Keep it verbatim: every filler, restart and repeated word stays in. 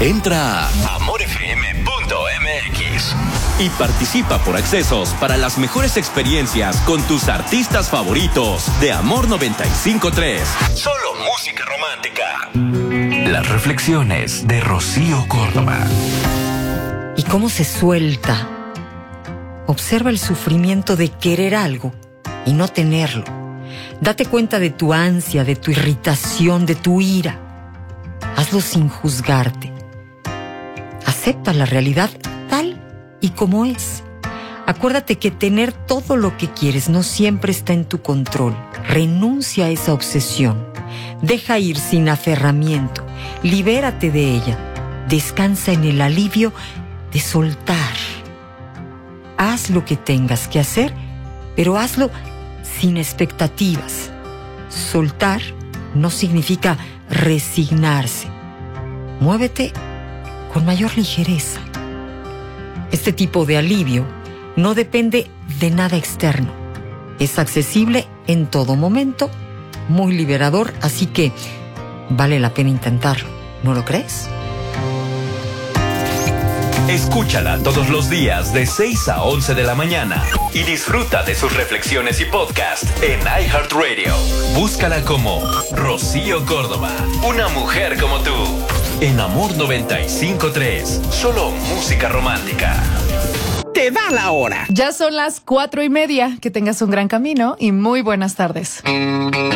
Entra a amor f m punto m x y participa por accesos para las mejores experiencias con tus artistas favoritos de Amor noventa y cinco punto tres. Solo música romántica. Las reflexiones de Rocío Córdoba. ¿Y cómo se suelta? Observa el sufrimiento de querer algo y no tenerlo. Date cuenta de tu ansia, de tu irritación, de tu ira. Hazlo sin juzgarte. Acepta la realidad tal y como es. Acuérdate que tener todo lo que quieres no siempre está en tu control. Renuncia a esa obsesión. Deja ir sin aferramiento. Libérate de ella. Descansa en el alivio de soltar. Haz lo que tengas que hacer, pero hazlo sin expectativas. Soltar no significa resignarse. Muévete con mayor ligereza. Este tipo de alivio no depende de nada externo. Es accesible en todo momento, muy liberador, así que vale la pena intentarlo. ¿No lo crees? Escúchala todos los días de seis a once de la mañana y disfruta de sus reflexiones y podcast en iHeartRadio. Búscala como Rocío Córdoba, una mujer como tú. En Amor noventa y cinco punto tres, solo música romántica. Te da la hora. Ya son las cuatro y media. Que tengas un gran camino y muy buenas tardes.